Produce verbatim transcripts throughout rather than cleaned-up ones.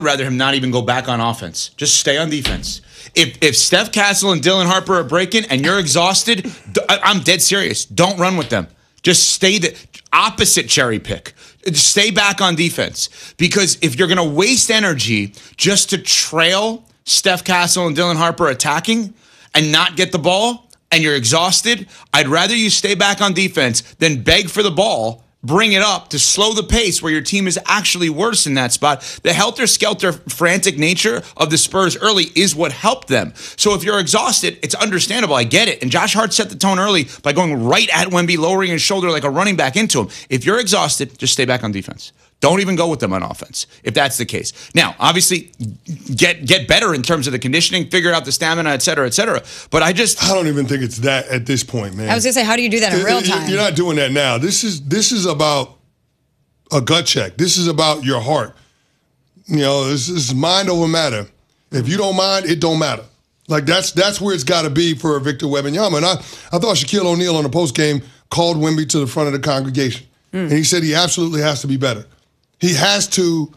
rather him not even go back on offense. Just stay on defense. If if Steph Castle and Dylan Harper are breaking and you're exhausted, I'm dead serious. Don't run with them. Just stay the opposite cherry pick. Stay back on defense. Because if you're going to waste energy just to trail Steph Castle and Dylan Harper attacking and not get the ball, and you're exhausted, I'd rather you stay back on defense than beg for the ball, bring it up to slow the pace where your team is actually worse in that spot. The helter-skelter, frantic nature of the Spurs early is what helped them. So if you're exhausted, it's understandable. I get it. And Josh Hart set the tone early by going right at Wemby, lowering his shoulder like a running back into him. If you're exhausted, just stay back on defense. Don't even go with them on offense, if that's the case. Now, obviously, get get better in terms of the conditioning, figure out the stamina, et cetera, et cetera. But I just... I don't even think it's that at this point, man. I was going to say, how do you do that in real time? You're not doing that now. This is this is about a gut check. This is about your heart. You know, this is mind over matter. If you don't mind, it don't matter. Like, that's that's where it's got to be for Victor Wembanyama. And I, I thought Shaquille O'Neal on the postgame called Wemby to the front of the congregation. Mm. And he said he absolutely has to be better. He has to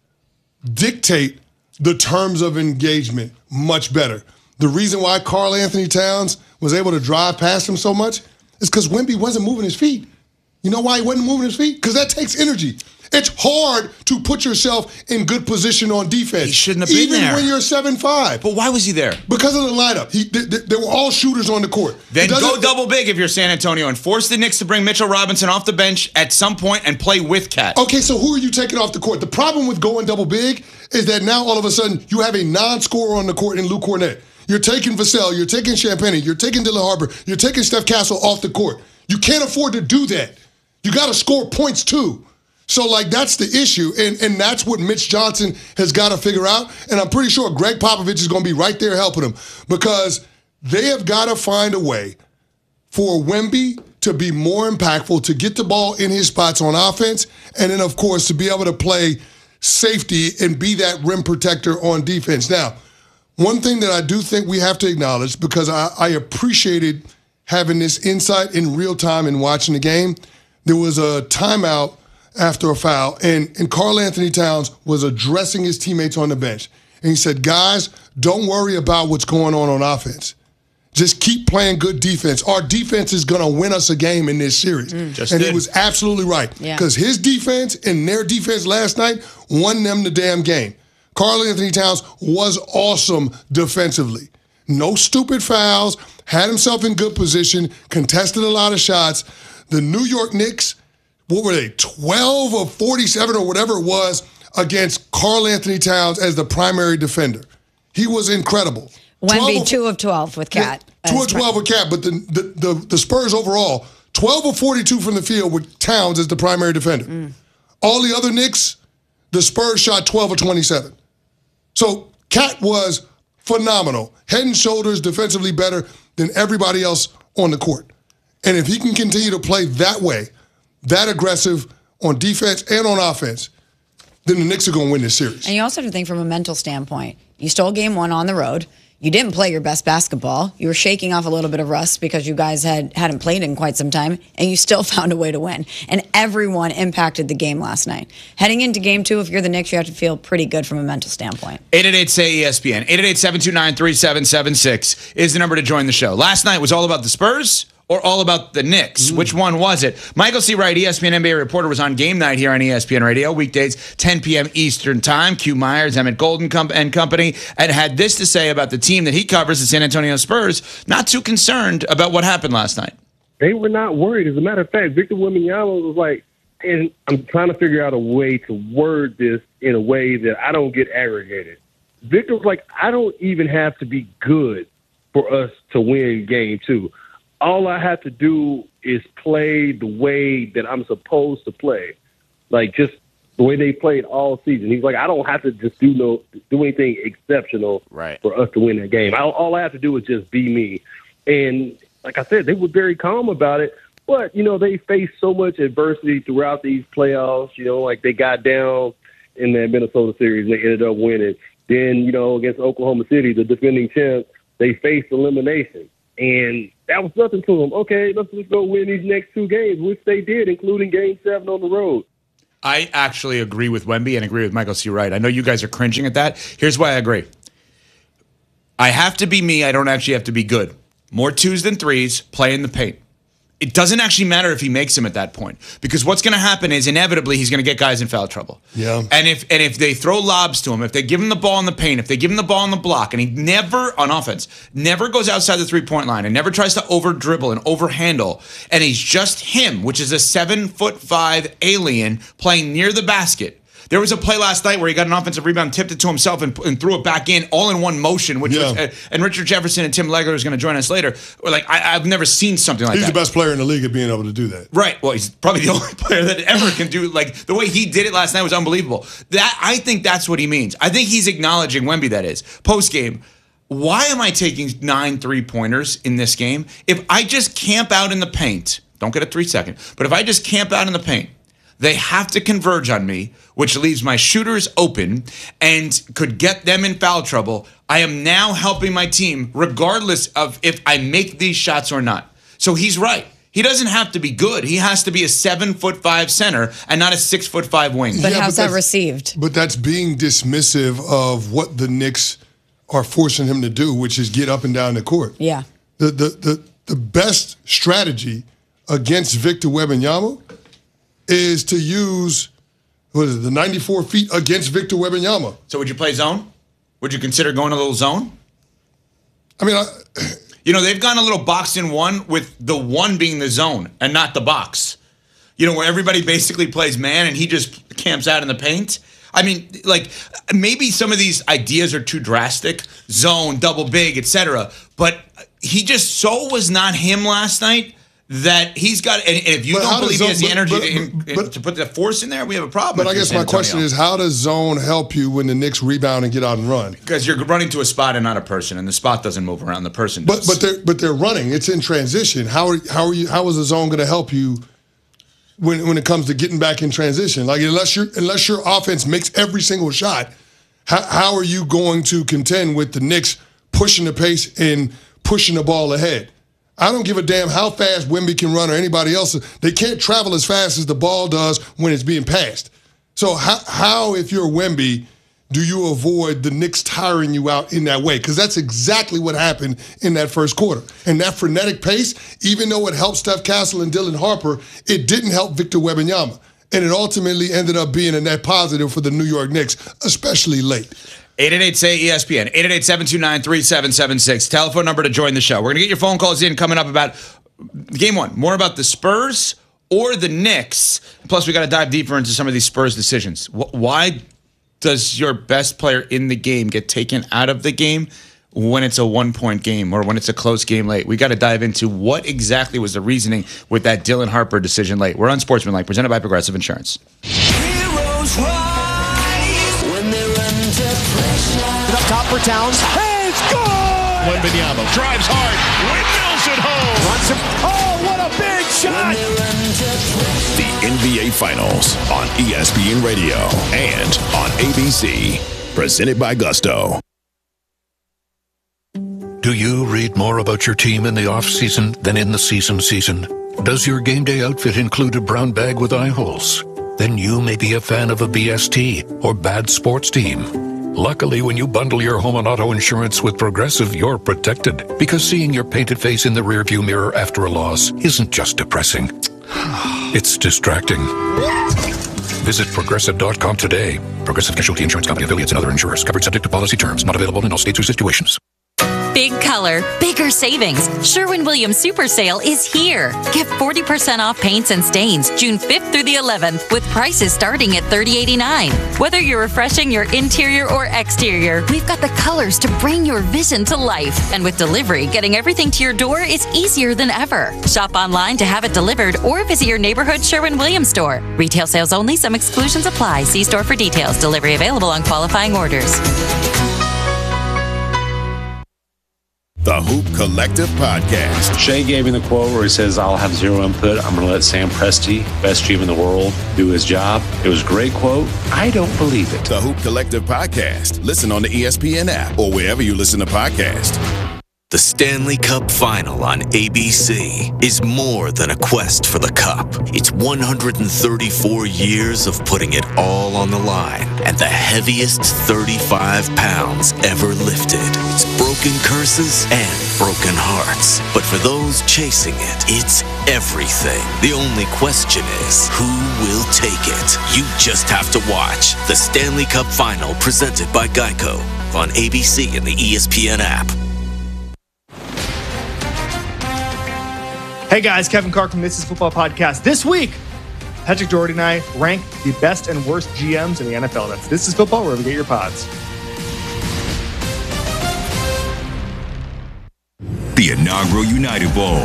dictate the terms of engagement much better. The reason why Karl Anthony Towns was able to drive past him so much is because Wemby wasn't moving his feet. You know why he wasn't moving his feet? Because that takes energy. It's hard to put yourself in good position on defense. He shouldn't have been even there. Even when you're seven five. But why was he there? Because of the lineup. He, they, they were all shooters on the court. Then go double big if you're San Antonio and force the Knicks to bring Mitchell Robinson off the bench at some point and play with Cat. Okay, so who are you taking off the court? The problem with going double big is that now all of a sudden you have a non-scorer on the court in Luke Cornett. You're taking Vassell, you're taking Champagnie, you're taking Dylan Harper, you're taking Steph Castle off the court. You can't afford to do that. You got to score points too. So, like, that's the issue, and, and that's what Mitch Johnson has got to figure out, and I'm pretty sure Greg Popovich is going to be right there helping him because they have got to find a way for Wemby to be more impactful, to get the ball in his spots on offense, and then, of course, to be able to play safety and be that rim protector on defense. Now, one thing that I do think we have to acknowledge, because I, I appreciated having this insight in real time and watching the game, there was a timeout after a foul, and, and Karl Anthony Towns was addressing his teammates on the bench. And he said, guys, don't worry about what's going on on offense. Just keep playing good defense. Our defense is going to win us a game in this series. Mm. Just and did. he was absolutely right. Because yeah. his defense and their defense last night won them the damn game. Karl Anthony Towns was awesome defensively. No stupid fouls, had himself in good position, contested a lot of shots. The New York Knicks, what were they, twelve of forty-seven or whatever it was, against Karl Anthony Towns as the primary defender. He was incredible. Wemby, two of twelve with Cat. Yeah, two of twelve with Cat, but the, the, the, the Spurs overall, twelve of forty-two from the field with Towns as the primary defender. Mm. All the other Knicks, the Spurs shot twelve of twenty-seven. So Cat was phenomenal. Head and shoulders defensively better than everybody else on the court. And if he can continue to play that way, that aggressive on defense and on offense, then the Knicks are going to win this series. And you also have to think from a mental standpoint. You stole game one on the road. You didn't play your best basketball. You were shaking off a little bit of rust because you guys had, hadn't played in quite some time, and you still found a way to win. And everyone impacted the game last night. Heading into game two, if you're the Knicks, you have to feel pretty good from a mental standpoint. eight eight eight, S A Y, E S P N. eight eight eight, seven two nine, three seven seven six is the number to join the show. Last night was all about the Spurs or all about the Knicks? Mm. Which one was it? Michael C. Wright, E S P N N B A reporter, was on Game Night here on E S P N Radio, weekdays, ten p.m. Eastern Time. Q Myers, Emmett Golden and company, and had this to say about the team that he covers, the San Antonio Spurs, not too concerned about what happened last night. They were not worried. As a matter of fact, Victor Wembanyama was like, and I'm trying to figure out a way to word this in a way that I don't get aggregated. Victor was like, I don't even have to be good for us to win game two. All I have to do is play the way that I'm supposed to play, like just the way they played all season. He's like, I don't have to just do no do anything exceptional right. for us to win that game. I, all I have to do is just be me. And like I said, they were very calm about it. But, you know, they faced so much adversity throughout these playoffs. You know, like they got down in that Minnesota series and they ended up winning. Then, you know, against Oklahoma City, the defending champs, they faced elimination. And that was nothing to them. Okay, let's just go win these next two games, which they did, including game seven on the road. I actually agree with Wemby and agree with Michael C. Wright. I know you guys are cringing at that. Here's why I agree. I have to be me. I don't actually have to be good. More twos than threes, play in the paint. It doesn't actually matter if he makes them at that point, because what's going to happen is inevitably he's going to get guys in foul trouble. Yeah. And if and if they throw lobs to him, if they give him the ball in the paint, if they give him the ball in the block, and he never, on offense, never goes outside the three-point line and never tries to over-dribble and over-handle, and he's just him, which is a seven-foot-five alien playing near the basket. There was a play last night where he got an offensive rebound, tipped it to himself, and, and threw it back in all in one motion. Which yeah. was, uh, and Richard Jefferson and Tim Legler is going to join us later. Or like I, I've never seen something like he's that. He's the best player in the league at being able to do that. Right. Well, he's probably the only player that ever can do like the way he did it last night was unbelievable. That I think that's what he means. I think he's acknowledging Wemby. That is post game. Why am I taking nine three pointers in this game? If I just camp out in the paint, don't get a three second. But if I just camp out in the paint, they have to converge on me, which leaves my shooters open and could get them in foul trouble. I am now helping my team regardless of if I make these shots or not. So he's right. He doesn't have to be good. He has to be a seven foot five center and not a six foot five wing. But yeah, how's but that received? But that's being dismissive of what the Knicks are forcing him to do, which is get up and down the court. Yeah. The the the, the best strategy against Victor Wembanyama is to use, what is it, the ninety-four feet against Victor Wembanyama. So would you play zone? Would you consider going a little zone? I mean, I, you know, they've gone a little box in one with the one being the zone and not the box. You know, where everybody basically plays man and he just camps out in the paint. I mean, like, maybe some of these ideas are too drastic, zone, double big, et cetera. But he just so was not him last night that he's got, and if you but don't believe zone, he has the but, energy but, to, in, but, to put the force in there, we have a problem. But I guess my question is, how does zone help you when the Knicks rebound and get out and run? Because you're running to a spot and not a person, and the spot doesn't move around, the person does. But but they're but they're running. It's in transition. How are how are you? How is the zone going to help you when when it comes to getting back in transition? Like unless your unless your offense makes every single shot, how how are you going to contend with the Knicks pushing the pace and pushing the ball ahead? I don't give a damn how fast Wemby can run or anybody else. They can't travel as fast as the ball does when it's being passed. So how, how if you're Wemby, do you avoid the Knicks tiring you out in that way? Because that's exactly what happened in that first quarter. And that frenetic pace, even though it helped Steph Castle and Dylan Harper, it didn't help Victor Wembanyama. And it ultimately ended up being a net positive for the New York Knicks, especially late. eight eight eight, S A Y, E S P N, eight eight eight, seven two nine, three seven seven six. Telephone number to join the show. We're going to get your phone calls in coming up about game one. More about the Spurs or the Knicks. Plus, we got to dive deeper into some of these Spurs decisions. Why does your best player in the game get taken out of the game when it's a one-point game or when it's a close game late? We got to dive into what exactly was the reasoning with that Dylan Harper decision late. We're on Sportsmanlike, presented by Progressive Insurance. Heroes rise when they're under pressure. Up top for Towns. Hey, it's good! Wembanyama drives hard, windmills it home. Runs him. Oh, what a big shot! The N B A Finals on E S P N Radio and on A B C. Presented by Gusto. Do you read more about your team in the off-season than in the season season? Does your game day outfit include a brown bag with eye holes? Then you may be a fan of a B S T or bad sports team. Luckily, when you bundle your home and auto insurance with Progressive, you're protected. Because seeing your painted face in the rearview mirror after a loss isn't just depressing. It's distracting. Visit Progressive dot com today. Progressive Casualty Insurance Company, affiliates, and other insurers. Covered subject to policy terms. Not available in all states or situations. Big color, bigger savings. Sherwin-Williams Super Sale is here. Get forty percent off paints and stains June fifth through the eleventh with prices starting at thirty eighty-nine. Whether you're refreshing your interior or exterior, we've got the colors to bring your vision to life. And with delivery, getting everything to your door is easier than ever. Shop online to have it delivered or visit your neighborhood Sherwin-Williams store. Retail sales only. Some exclusions apply. See store for details. Delivery available on qualifying orders. The Hoop Collective Podcast. Shea gave me the quote where he says, I'll have zero input. I'm going to let Sam Presti, best G M in the world, do his job. It was a great quote. I don't believe it. The Hoop Collective Podcast. Listen on the E S P N app or wherever you listen to podcasts. The Stanley Cup Final on A B C is more than a quest for the cup. It's one hundred thirty-four years of putting it all on the line and the heaviest thirty-five pounds ever lifted. It's broken curses and broken hearts. But for those chasing it, it's everything. The only question is, who will take it? You just have to watch the Stanley Cup Final presented by Geico on A B C and the E S P N app. Hey guys, Kevin Clark from This Is Football Podcast. This week, Patrick Doherty and I rank the best and worst G Ms in the N F L. That's This Is Football, wherever you get your pods. The inaugural United Bowl.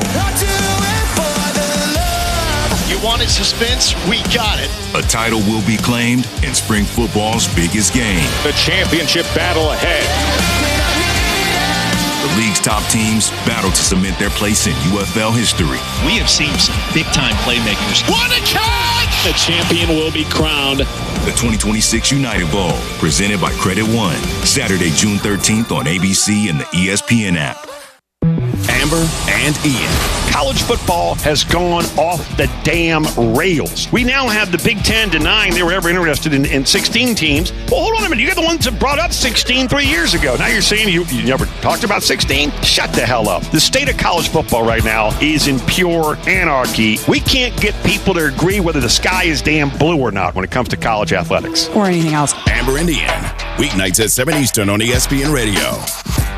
You wanted suspense? We got it. A title will be claimed in spring football's biggest game. The championship battle ahead. The league's top teams battle to cement their place in U F L history. We have seen some big-time playmakers. What a catch! The champion will be crowned. The twenty twenty-six United Bowl, presented by Credit One. Saturday, June thirteenth on A B C and the E S P N app. Amber and Ian. College football has gone off the damn rails. We now have the Big Ten denying they were ever interested in, in sixteen teams. Well, hold on a minute. You got the ones that brought up sixteen three years ago. Now you're saying you, you never talked about sixteen? Shut the hell up. The state of college football right now is in pure anarchy. We can't get people to agree whether the sky is damn blue or not when it comes to college athletics. Or anything else. Amber and Ian. Weeknights at seven Eastern on E S P N Radio.